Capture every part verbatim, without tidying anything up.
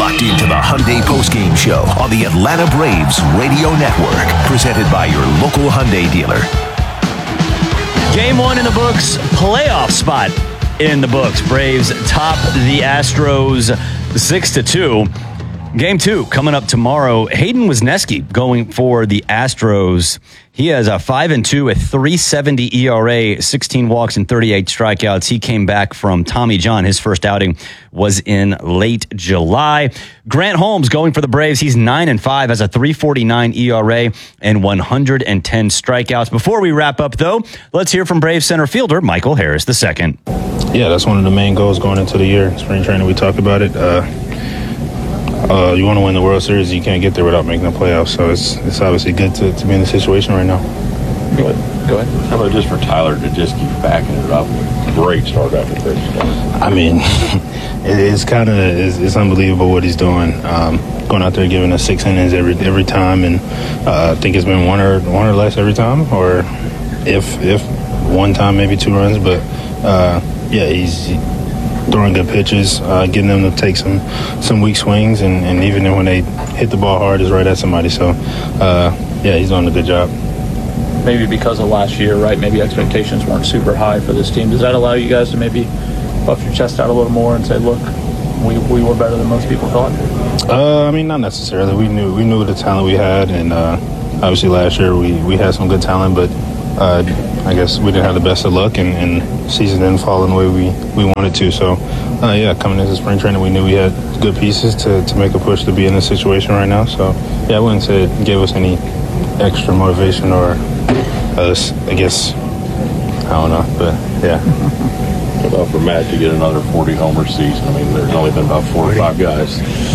locked into the Hyundai postgame show on the Atlanta Braves Radio Network, presented by your local Hyundai dealer. Game one in the books, playoff spot in the books. Braves top the Astros six to two. Game two coming up tomorrow. Hayden Wesneski going for the Astros. He has a five and two, a three seventy E R A, sixteen walks and thirty-eight strikeouts. He came back from Tommy John. His first outing was in late July. Grant Holmes going for the Braves. He's nine and five, has a three forty-nine E R A and one hundred ten strikeouts. Before we wrap up, though, let's hear from Braves center fielder Michael Harris the second. Yeah, that's one of the main goals going into the year. Spring training, we talked about it. Uh, Uh, you want to win the World Series, you can't get there without making the playoffs. So it's it's obviously good to, to be in the situation right now. Go ahead. Go ahead. How about just for Tyler to just keep backing it up? Great start after the first start. I mean, it, it's kind of it's, it's unbelievable what he's doing. Um, going out there giving us six innings every every time, and uh, I think it's been one or one or less every time, or if if one time maybe two runs. But uh, yeah, he's. He, throwing good pitches, uh, getting them to take some some weak swings, and, and even when they hit the ball hard, is right at somebody. So, uh, yeah, he's doing a good job. Maybe because of last year, right, maybe expectations weren't super high for this team. Does that allow you guys to maybe puff your chest out a little more and say, look, we, we were better than most people thought? Uh, I mean, not necessarily. We knew we knew the talent we had, and uh, obviously last year we, we had some good talent, but uh, I guess we didn't have the best of luck, and, and season didn't fall in the way we, we wanted to. So, uh, yeah, coming into spring training, we knew we had good pieces to, to make a push to be in this situation right now. So, yeah, I wouldn't say it gave us any extra motivation or, uh, I guess, I don't know, but, yeah. What about for Matt to get another forty homer season? I mean, there's only been about four or five guys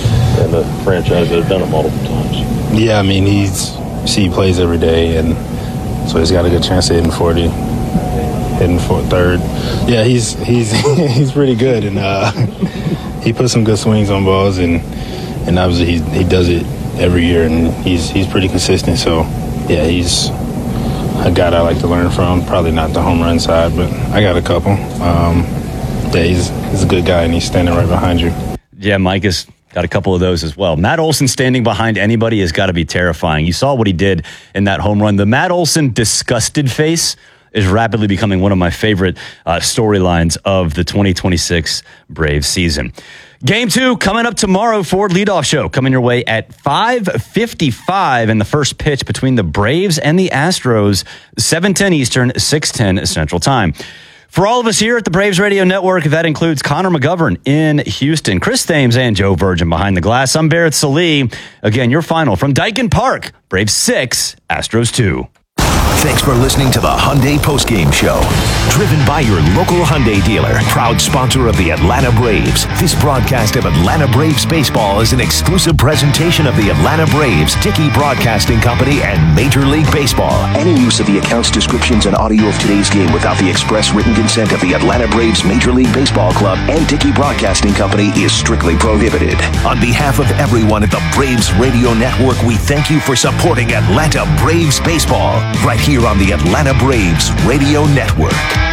in the franchise that have done it multiple times. Yeah, I mean, he's see he plays every day, and so he's got a good chance of hitting forty, hitting for third. Yeah, he's he's he's pretty good, and uh, he puts some good swings on balls, and and obviously he he does it every year, and he's he's pretty consistent. So yeah, he's a guy that I like to learn from. Probably not the home run side, but I got a couple. Um, yeah, he's he's a good guy, and he's standing right behind you. Yeah, Mike has got a couple of those as well. Matt Olson standing behind anybody has got to be terrifying. You saw what he did in that home run. The Matt Olson disgusted face is rapidly becoming one of my favorite uh, storylines of the twenty twenty-six Braves season. Game two coming up tomorrow. Ford Leadoff Show coming your way at five fifty-five, and the first pitch between the Braves and the Astros, seven ten Eastern, six ten Central Time. For all of us here at the Braves Radio Network, that includes Connor McGovern in Houston, Chris Thames, and Joe Virgin behind the glass. I'm Barrett Sallee. Again, your final from Daikin Park. Braves six, Astros two. Thanks for listening to the Hyundai Postgame Show. Driven by your local Hyundai dealer, proud sponsor of the Atlanta Braves. This broadcast of Atlanta Braves baseball is an exclusive presentation of the Atlanta Braves, Dickey Broadcasting Company, and Major League Baseball. Any use of the accounts, descriptions, and audio of today's game without the express written consent of the Atlanta Braves Major League Baseball Club and Dickey Broadcasting Company is strictly prohibited. On behalf of everyone at the Braves Radio Network, we thank you for supporting Atlanta Braves baseball. Right here on the Atlanta Braves Radio Network.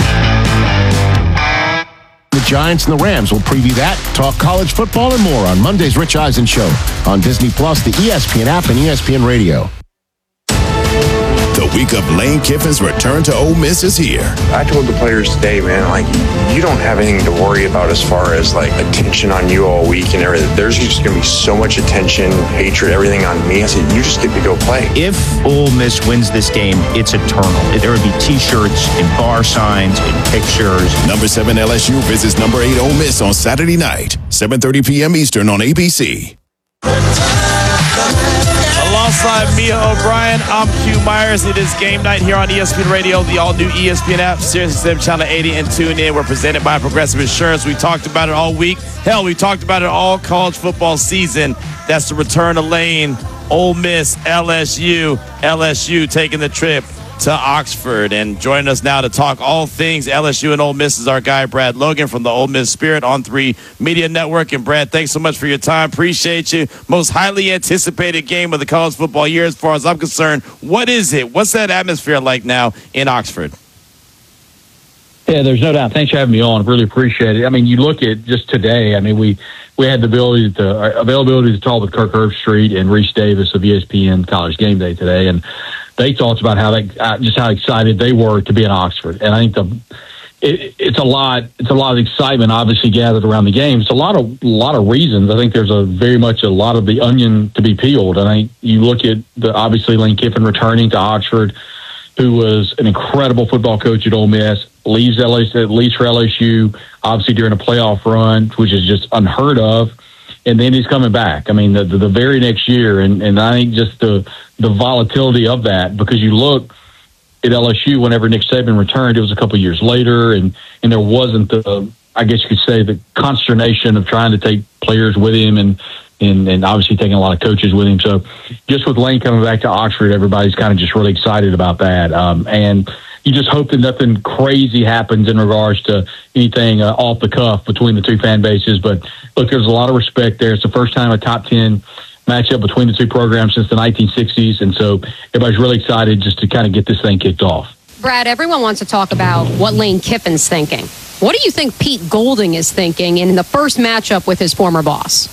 The Giants and the Rams. We'll preview that, talk college football, and more on Monday's Rich Eisen Show on Disney Plus, the E S P N app, and E S P N Radio. The week of Lane Kiffin's return to Ole Miss is here. I told the players today, man, like, you don't have anything to worry about as far as, like, attention on you all week and everything. There's just going to be so much attention, hatred, everything on me. I said, you just get to go play. If Ole Miss wins this game, it's eternal. There would be T-shirts and bar signs and pictures. Number seven L S U visits number eight Ole Miss on Saturday night, seven thirty p.m. Eastern on A B C. Alongside Mia O'Brien, I'm Q Myers. It is game night here on E S P N Radio, the all-new E S P N app, SiriusXM Channel eighty, and tune in. We're presented by Progressive Insurance. We talked about it all week. Hell, we talked about it all college football season. That's the return of Lane, Ole Miss, L S U. L S U taking the trip to Oxford. And joining us now to talk all things L S U and Ole Miss is our guy, Brad Logan from the Ole Miss Spirit on three Media Network. And Brad, thanks so much for your time. Appreciate you. Most highly anticipated game of the college football year as far as I'm concerned. What is it? What's that atmosphere like now in Oxford? Yeah, there's no doubt. Thanks for having me on. Really appreciate it. I mean, you look at just today. I mean, we we had the ability to uh, availability to talk with Kirk Herbstreit and Reese Davis of E S P N College Game Day today, and they talked about how they uh, just how excited they were to be in Oxford. And I think the it, it's a lot. It's a lot of excitement, obviously, gathered around the game. It's a lot of a lot of reasons. I think there's a very much a lot of the onion to be peeled. And I think you look at the obviously Lane Kiffin returning to Oxford, who was an incredible football coach at Ole Miss, leaves L S U, leaves for L S U, obviously during a playoff run, which is just unheard of. And then he's coming back. I mean, the, the, the very next year, and, and I think just the the volatility of that, because you look at L S U whenever Nick Saban returned, it was a couple of years later, and, and there wasn't the, I guess you could say, the consternation of trying to take players with him and, and, and obviously taking a lot of coaches with him. So just with Lane coming back to Oxford, everybody's kind of just really excited about that. Um, and you just hope that nothing crazy happens in regards to anything uh, off the cuff between the two fan bases. But look, there's a lot of respect there. It's the first time a top ten matchup between the two programs since the nineteen sixties. And so everybody's really excited just to kind of get this thing kicked off. Brad, everyone wants to talk about what Lane Kiffin's thinking. What do you think Pete Golding is thinking in the first matchup with his former boss?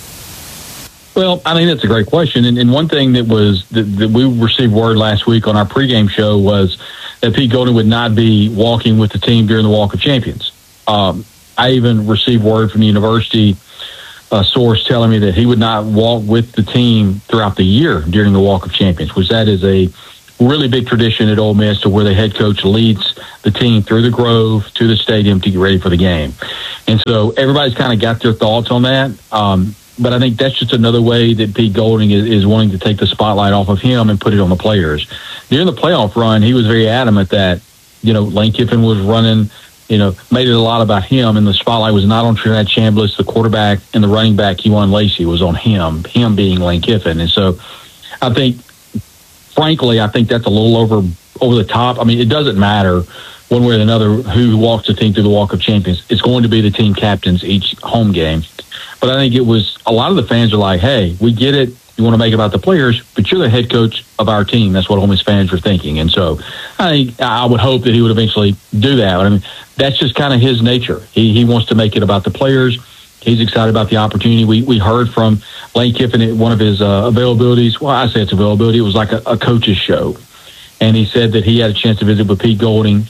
Well, I think that's a great question. And, and one thing that was that, that we received word last week on our pregame show was that Pete Golding would not be walking with the team during the Walk of Champions. Um, I even received word from the university uh, source telling me that he would not walk with the team throughout the year during the Walk of Champions, which that is a really big tradition at Ole Miss, to where the head coach leads the team through the Grove to the stadium to get ready for the game. And so everybody's kind of got their thoughts on that. Um, But I think that's just another way that Pete Golding is, is wanting to take the spotlight off of him and put it on the players. During the playoff run, he was very adamant that, you know, Lane Kiffin was running, you know, made it a lot about him, and the spotlight was not on Trinidad Chambliss, the quarterback, and the running back, Kewan Lacey. It was on him, him being Lane Kiffin. And so I think, frankly, I think that's a little over over the top. I mean, it doesn't matter one way or another who walks the team through the Walk of Champions. It's going to be the team captains each home game. But I think it was a lot of the fans are like, hey, we get it. You want to make it about the players, but you're the head coach of our team. That's what Ole Miss fans were thinking. And so I think I would hope that he would eventually do that. But I mean, that's just kind of his nature. He he wants to make it about the players. He's excited about the opportunity. We we heard from Lane Kiffin at one of his uh, availabilities. Well, I say it's availability. It was like a, a coach's show. And he said that he had a chance to visit with Pete Golding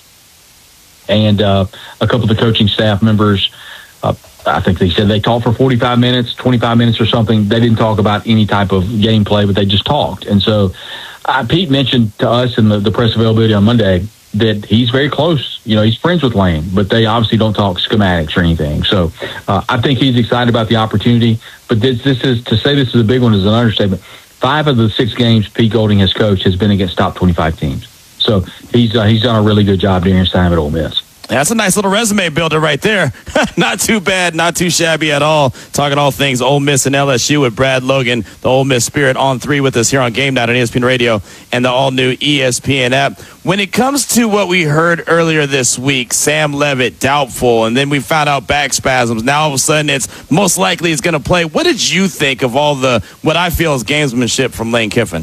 and uh, a couple of the coaching staff members. Uh, I think they said they talked for forty-five minutes, twenty-five minutes or something. They didn't talk about any type of gameplay, but they just talked. And so uh, Pete mentioned to us in the, the press availability on Monday that he's very close. You know, he's friends with Lane, but they obviously don't talk schematics or anything. So uh, I think he's excited about the opportunity. But this, this is to say this is a big one is an understatement. Five of the six games Pete Golding has coached has been against top twenty-five teams. So he's uh, he's done a really good job during his time at Ole Miss. That's a nice little resume builder right there. Not too bad, not too shabby at all. Talking all things Ole Miss and L S U with Brad Logan, the Ole Miss Spirit, on three with us here on Game Night on E S P N Radio and the all-new E S P N app. When it comes to what we heard earlier this week, Sam Leavitt doubtful, and then we found out back spasms. Now all of a sudden it's most likely he's going to play. What did you think of all the, what I feel is gamesmanship from Lane Kiffin?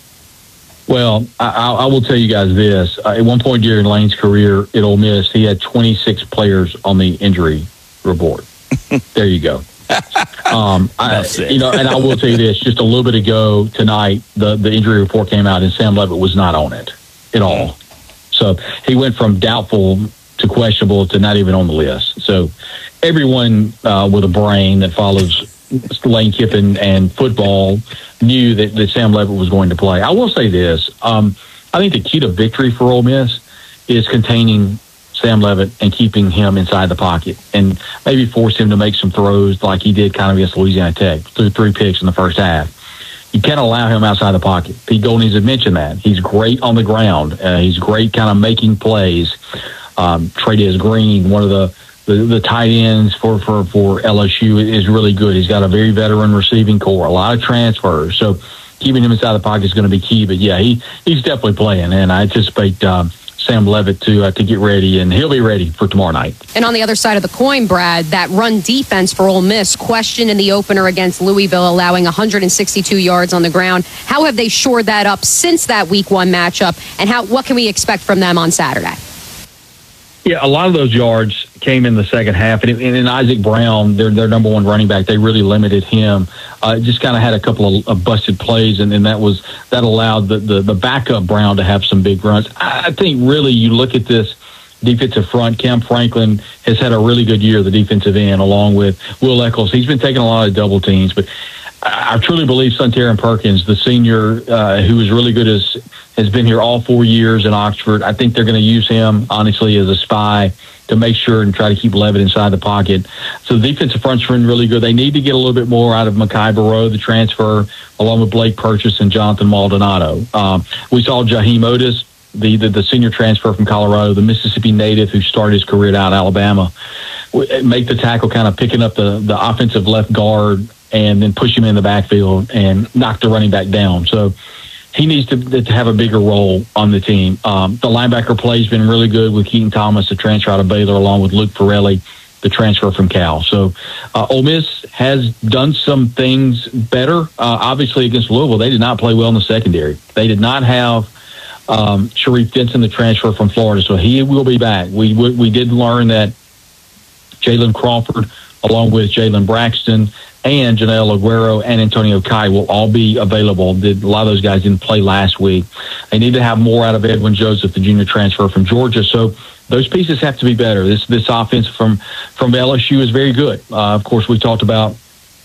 Well, I, I will tell you guys this. Uh, at one point during Lane's career at Ole Miss, he had twenty-six players on the injury report. There you go. Um, I, you know, and I will tell you this: just a little bit ago tonight, the, the injury report came out, and Sam Leavitt was not on it at all. So he went from doubtful to questionable to not even on the list. So everyone uh, with a brain that follows Lane Kiffin and football knew that, that Sam Leavitt was going to play. I will say this. Um, I think the key to victory for Ole Miss is containing Sam Leavitt and keeping him inside the pocket and maybe force him to make some throws like he did kind of against Louisiana Tech, threw three picks in the first half. You can't allow him outside the pocket. Pete Golding has mentioned that. He's great on the ground. Uh, he's great kind of making plays. Um, Trey'Dez Green, one of the The, the tight ends for, for, for L S U is really good. He's got a very veteran receiving core, a lot of transfers. So keeping him inside the pocket is going to be key. But, yeah, he, he's definitely playing, and I anticipate um, Sam Leavitt to, uh, to get ready, and he'll be ready for tomorrow night. And on the other side of the coin, Brad, that run defense for Ole Miss, questioned in the opener against Louisville, allowing one hundred sixty-two yards on the ground. How have they shored that up since that week one matchup, and how what can we expect from them on Saturday? Yeah, a lot of those yards came in the second half, and, and in Isaac Brown, their their number one running back, they really limited him. Uh, just kind of had a couple of, of busted plays, and then that was that allowed the, the the backup Brown to have some big runs. I think really you look at this defensive front. Cam Franklin has had a really good year, the defensive end, along with Will Eccles. He's been taking a lot of double teams, but I truly believe Suntaran Perkins, the senior uh, who is really good, as has been here all four years in Oxford. I think they're going to use him, honestly, as a spy to make sure and try to keep Levitt inside the pocket. So the defensive front's been really good. They need to get a little bit more out of Makai Barrow, the transfer, along with Blake Purchase and Jonathan Maldonado. Um, we saw Jaheim Otis, the, the, the senior transfer from Colorado, the Mississippi native who started his career out at Alabama, make the tackle, kind of picking up the, the offensive left guard and then push him in the backfield and knock the running back down. So he needs to, to have a bigger role on the team. Um, the linebacker play has been really good with Keaton Thomas, the transfer out of Baylor, along with Luke Pirelli, the transfer from Cal. So uh, Ole Miss has done some things better. Uh, obviously, against Louisville, they did not play well in the secondary. They did not have um, Sharif Denson, the transfer from Florida, so he will be back. We we, we did learn that Jalen Crawford, along with Jalen Braxton, and Janelle Aguero and Antonio Kai will all be available. Did, a lot of those guys didn't play last week. They need to have more out of Edwin Joseph, the junior transfer from Georgia. So those pieces have to be better. This this offense from, from L S U is very good. Uh, of course, we talked about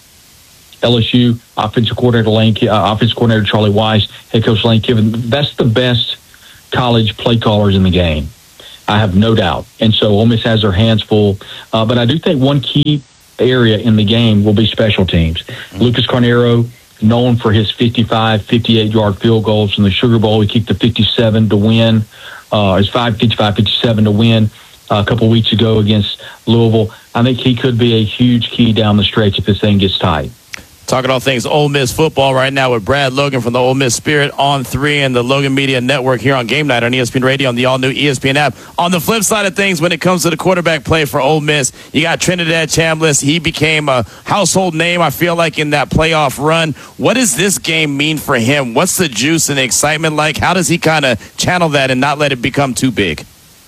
L S U offensive coordinator Lane, uh, offensive coordinator Charlie Weiss, head coach Lane Kiffin. That's the best college play callers in the game. I have no doubt. And so Ole Miss has their hands full. Uh, but I do think one key area in the game will be special teams. Mm-hmm. Lucas Carnero, known for his fifty-five, fifty-eight-yard field goals from the Sugar Bowl. He kicked the fifty-seven to win. Uh, his five, fifty-five, fifty-seven to win uh, a couple weeks ago against Louisville. I think he could be a huge key down the stretch if this thing gets tight. Talking all things Ole Miss football right now with Brad Logan from the Ole Miss Spirit on three and the Logan Media Network here on Game Night on E S P N Radio on the all-new E S P N app. On the flip side of things, when it comes to the quarterback play for Ole Miss, you got Trinidad Chambliss. He became a household name, I feel like, in that playoff run. What does this game mean for him? What's the juice and the excitement like? How does he kind of channel that and not let it become too big?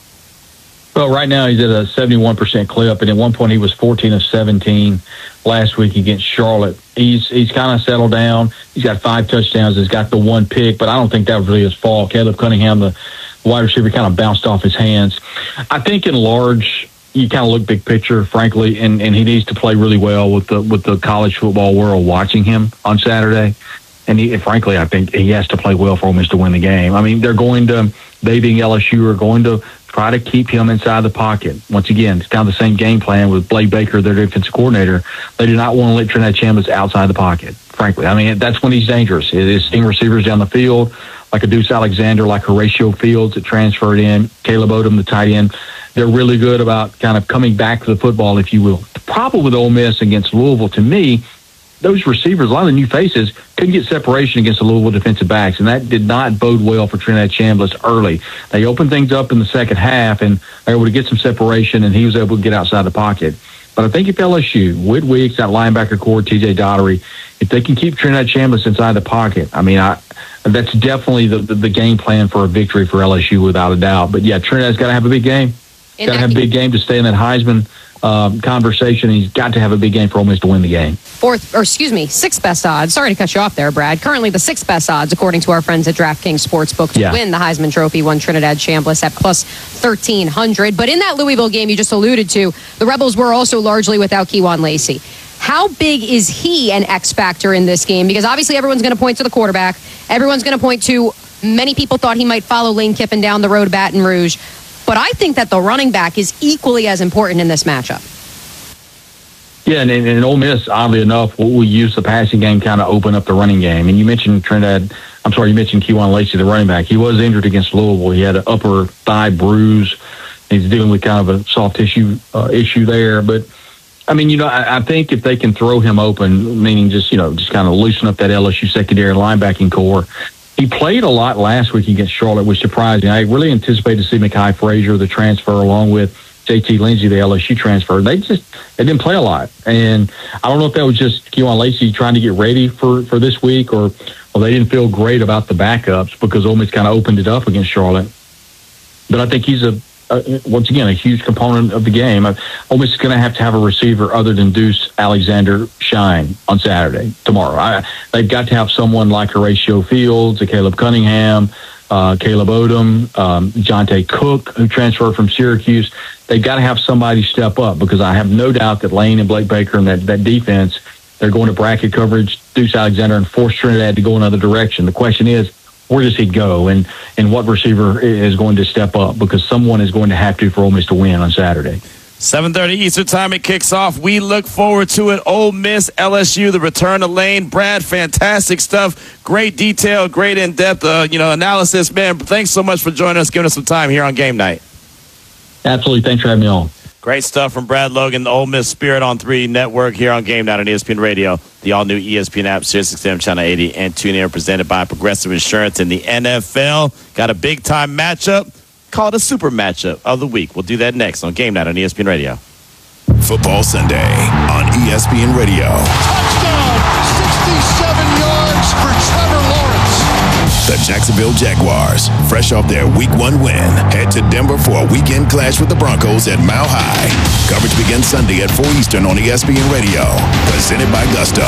Well, right now he's at a seventy-one percent clip, and at one point he was fourteen of seventeen last week against Charlotte. He's he's kind of settled down. He's got five touchdowns. He's got the one pick, but I don't think that was really his fault. Caleb Cunningham, the wide receiver, kind of bounced off his hands. I think in large, you kind of look big picture, frankly, and, and he needs to play really well with the with the college football world watching him on Saturday. And he, frankly, I think he has to play well for Ole Miss to win the game. I mean, they're going to, they being L S U, are going to try to keep him inside the pocket. Once again, it's kind of the same game plan with Blake Baker, their defensive coordinator. They do not want to let Trinidad Chambliss outside the pocket, frankly. I mean, that's when he's dangerous. It is seeing receivers down the field, like a Deuce Alexander, like Horatio Fields that transferred in, Caleb Odom, the tight end. They're really good about kind of coming back to the football, if you will. The problem with Ole Miss against Louisville, to me, those receivers, a lot of the new faces, couldn't get separation against the Louisville defensive backs, and that did not bode well for Trinidad Chambliss early. They opened things up in the second half, and they were able to get some separation, and he was able to get outside the pocket. But I think if L S U, Whit Weeks, that linebacker core, T J Daugherty, if they can keep Trinidad Chambliss inside the pocket, I mean, I that's definitely the, the, the game plan for a victory for L S U without a doubt. But, yeah, Trinidad's got to have a big game. Got to have a big game to stay in that Heisman um, conversation. He's got to have a big game for Ole Miss to win the game. Fourth, or excuse me, sixth best odds. Sorry to cut you off there, Brad. Currently the sixth best odds, according to our friends at DraftKings Sportsbook, to yeah. win the Heisman Trophy, won Trinidad Chambliss at plus thirteen hundred. But in that Louisville game you just alluded to, the Rebels were also largely without Kewan Lacey. How big is he an X factor in this game? Because obviously everyone's going to point to the quarterback. Everyone's going to point to, many people thought he might follow Lane Kiffin down the road to Baton Rouge. But I think that the running back is equally as important in this matchup. Yeah, and, and Ole Miss, oddly enough, will, will use the passing game kind of open up the running game. And you mentioned Trinidad, I'm sorry, you mentioned Kewan Lacey, the running back. He was injured against Louisville. He had an upper thigh bruise. He's dealing with kind of a soft tissue uh, issue there. But, I mean, you know, I, I think if they can throw him open, meaning just, you know, just kind of loosen up that L S U secondary linebacking core. He played a lot last week against Charlotte, which surprised me. I really anticipated to see Mekhi Frazier, the transfer, along with J T Lindsey, the L S U transfer. They just they didn't play a lot. And I don't know if that was just Kewan Lacey trying to get ready for, for this week, or, or they didn't feel great about the backups because Ole Miss kind of opened it up against Charlotte. But I think he's a uh, once again, a huge component of the game. Uh, Ole Miss is going to have to have a receiver other than Deuce Alexander Shine on Saturday, tomorrow. I, they've got to have someone like Horatio Fields, a Caleb Cunningham, uh, Caleb Odom, um, Jonte Cook, who transferred from Syracuse. They've got to have somebody step up, because I have no doubt that Lane and Blake Baker and that, that defense, they're going to bracket coverage Deuce Alexander and force Trinidad to go another direction. The question is, where does he go, and, and what receiver is going to step up? Because someone is going to have to for Ole Miss to win on Saturday. seven thirty Eastern time, it kicks off. We look forward to it. Ole Miss, L S U, the return of Lane. Brad, fantastic stuff. Great detail, great in-depth uh, you know, analysis. Man, thanks so much for joining us, giving us some time here on Game Night. Absolutely. Thanks for having me on. Great stuff from Brad Logan, the Ole Miss Spirit on three Network here on Game Night on E S P N Radio, the all-new E S P N app, Sirius X M Channel eighty, and TuneIn, presented by Progressive Insurance. In the N F L, got a big-time matchup. Call it a super matchup of the week. We'll do that next on Game Night on E S P N Radio. Football Sunday on E S P N Radio. Touchdown! sixty-seven yards for Trevor Lawrence. The Jacksonville Jaguars, fresh off their week one win, head to Denver for a weekend clash with the Broncos at Mile High. Coverage begins Sunday at four Eastern on E S P N Radio. Presented by Gusto.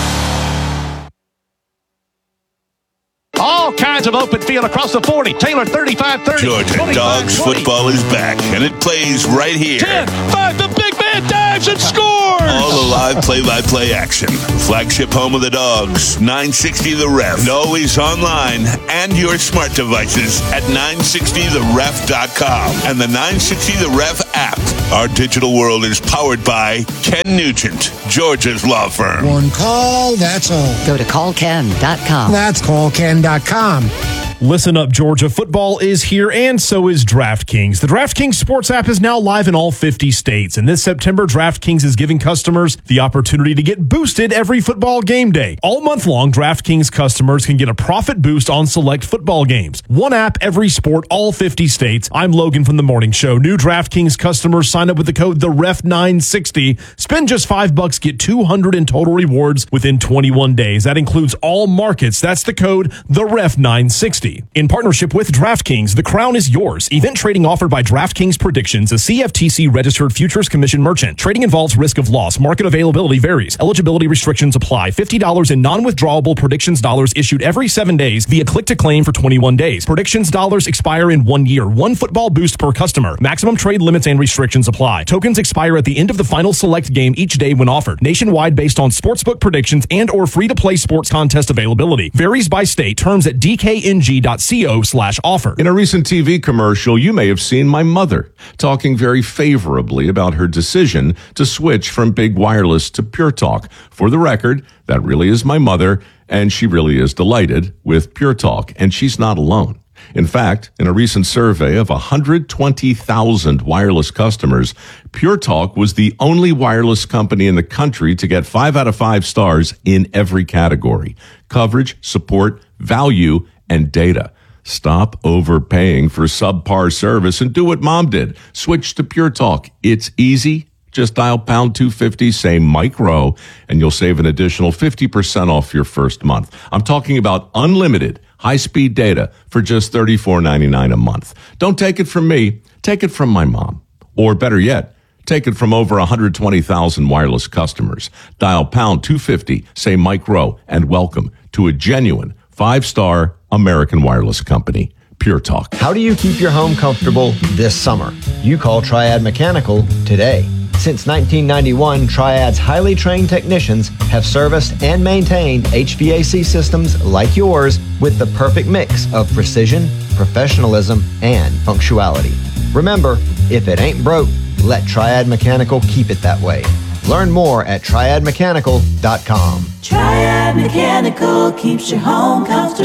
All kinds of open field across the forty. Taylor thirty-five thirty. Georgia Dogs football is back, and it plays right here. ten five, the big man dives and scores! All the live play-by-play action. Flagship home of the Dogs, nine sixty The Ref. And always online and your smart devices at nine sixty the ref dot com and the nine sixty The Ref app. Our digital world is powered by Ken Nugent, Georgia's law firm. One call, that's all. Go to call ken dot com. That's call ken dot com. Listen up, Georgia. Football is here, and so is DraftKings. The DraftKings Sports app is now live in all fifty states, and this September, DraftKings is giving customers the opportunity to get boosted every football game day. All month long, DraftKings customers can get a profit boost on select football games. One app, every sport, all fifty states. I'm Logan from The Morning Show. New DraftKings customers sign up with the code the ref nine sixty. Spend just five bucks, get two hundred in total rewards within twenty-one days. That includes all markets. That's the code the ref nine sixty. In partnership with DraftKings, the crown is yours. Event trading offered by DraftKings Predictions, a C F T C-registered futures commission merchant. Trading involves risk of loss. Market availability varies. Eligibility restrictions apply. fifty dollars in non-withdrawable Predictions dollars issued every seven days via click-to-claim for twenty-one days. Predictions dollars expire in one year. One football boost per customer. Maximum trade limits and restrictions apply. Tokens expire at the end of the final select game each day when offered. Nationwide based on sportsbook predictions and or free-to-play sports contest availability. Varies by state. Terms at d k n g dot co slash offer. In a recent T V commercial, you may have seen my mother talking very favorably about her decision to switch from big wireless to Pure Talk. For the record, that really is my mother, and she really is delighted with Pure Talk, and she's not alone. In fact, in a recent survey of one hundred twenty thousand wireless customers, Pure Talk was the only wireless company in the country to get five out of five stars in every category: coverage, support, value, and data. Stop overpaying for subpar service and do what Mom did. Switch to Pure Talk. It's easy. Just dial pound two fifty, say Mike Rowe, and you'll save an additional fifty percent off your first month. I'm talking about unlimited high-speed data for just thirty-four ninety-nine a month. Don't take it from me. Take it from my mom. Or better yet, take it from over one hundred twenty thousand wireless customers. Dial pound two fifty, say Mike Rowe, and welcome to a genuine five-star American wireless company, Pure Talk. How do you keep your home comfortable this summer? You call Triad Mechanical today. Since nineteen ninety-one, Triad's highly trained technicians have serviced and maintained H V A C systems like yours with the perfect mix of precision, professionalism, and punctuality. Remember, if it ain't broke, let Triad Mechanical keep it that way. Learn more at triad mechanical dot com. Triad Mechanical keeps your home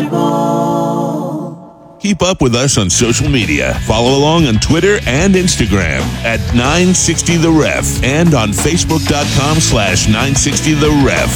comfortable. Keep up with us on social media. Follow along on Twitter and Instagram at nine sixty The Ref and on Facebook dot com slash nine sixty The Ref.